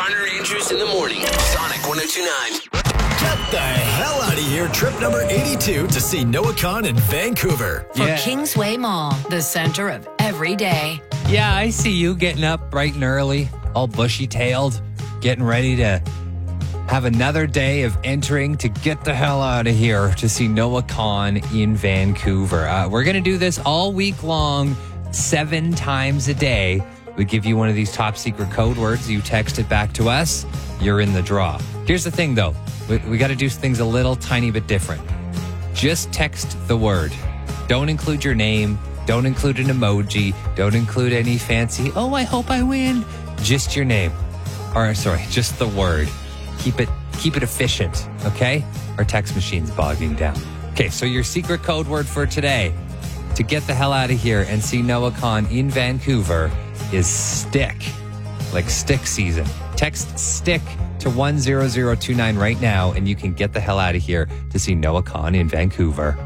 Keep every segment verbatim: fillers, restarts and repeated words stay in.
Garner Andrews in the morning. Sonic one oh two point nine. Get the hell out of here. Trip number eighty-two to see Noah Khan in Vancouver. For Yeah. Kingsway Mall, the center of every day. Yeah, I see you getting up bright and early, all bushy-tailed, getting ready to have another day of entering to get the hell out of here to see Noah Khan in Vancouver. Uh, we're going to do this all week long, seven times a day. We give you one of these top secret code words. You text it back to us. You're in the draw. Here's the thing, though. We, we got to do things a little tiny bit different. Just text the word. Don't include your name. Don't include an emoji. Don't include any fancy, oh, I hope I win. Just your name. Or, sorry, just the word. Keep it keep it efficient, okay? Our text machine's bogging down. Okay, so your secret code word for today to get the hell out of here and see Noah Khan in Vancouver is stick. Like stick season. Text stick to one zero zero two nine right now and you can get the hell out of here to see Noah Khan in Vancouver.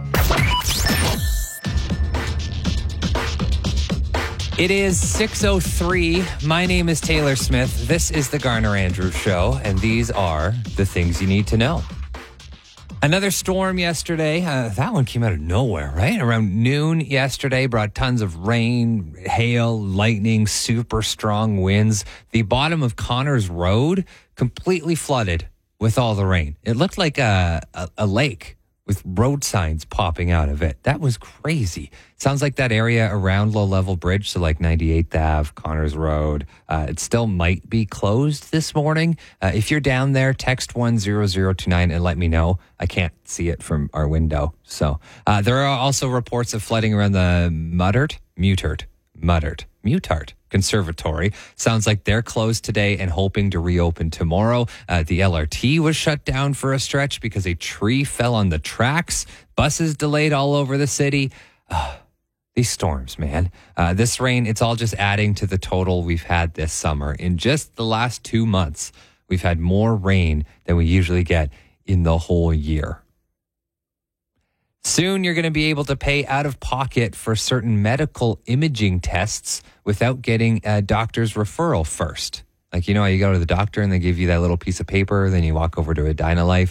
It is six oh three. My name is Taylor Smith. This is the Garner Andrews Show, and these are the things you need to know. Another storm yesterday. Uh, that one came out of nowhere, right? Around noon yesterday, brought tons of rain, hail, lightning, super strong winds. The bottom of Connors Road completely flooded with all the rain. It looked like a, a, a lake with road signs popping out of it. That was crazy. Sounds like that area around Low Level Bridge, so like ninety-eighth Avenue, Connors Road, uh, it still might be closed this morning. Uh, if you're down there, text one zero zero two nine and let me know. I can't see it from our window. So uh, there are also reports of flooding around the Muttart, Mutart, Muttart, Mutart Conservatory. Sounds like they're closed today and hoping to reopen tomorrow. Uh, the L R T was shut down for a stretch because a tree fell on the tracks. Buses delayed all over the city. Uh, these storms, man. Uh, this rain, it's all just adding to the total we've had this summer. In just the last two months, we've had more rain than we usually get in the whole year. Soon, you're going to be able to pay out of pocket for certain medical imaging tests without getting a doctor's referral first. Like, you know how you go to the doctor and they give you that little piece of paper, then you walk over to a Dynalife